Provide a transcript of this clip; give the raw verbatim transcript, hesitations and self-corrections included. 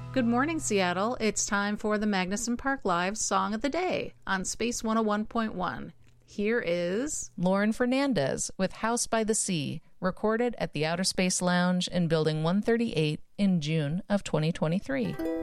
Good morning, Seattle. It's time for the Magnuson Park Live Song of the Day on Space one oh one point one. Here is Lauren Fernandez with House by the Sea, recorded at the Outer Space Lounge in Building one thirty-eight in June of twenty twenty-three.